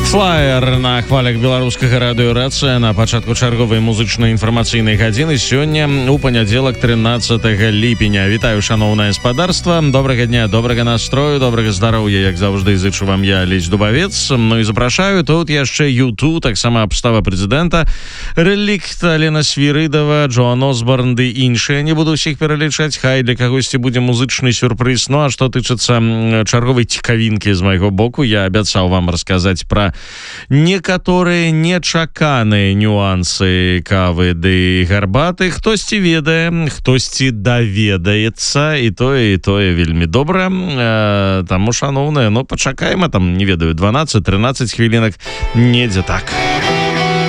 Флаер на хвалях беларускага радыёрацыя на пачатку чарговай музычна-інфармацыйнай гадзіны сёння у панядзелак 13 ліпеня. Вітаю, шаноўнае спадарства, добрага дня, добрага настрою, добрага здароўя, як заўжды зычу вам я, Алесь Дубавец. Ну і запрашаю тут яшчэ YouTube, таксама абстава прэзідэнта, Рэлікт, Алена Свірыдова, Джоан Осборн ды іншыя. Не буду ўсіх пералічаць, хай для кагосьці будзе музычны сюрпрыз. Ну а што тычыцца чарговай цікавінкі з майго боку, я абяцаў вам расказаць пра некаторыя нечаканыя нюансы кавы ды гарбаты. Хтосьці ведае, хтосьці даведаецца, і тое вельмі добра. Таму, шаноўныя, ну пачакаем, там, не ведаю, 12-13 хвілінак, недзе так.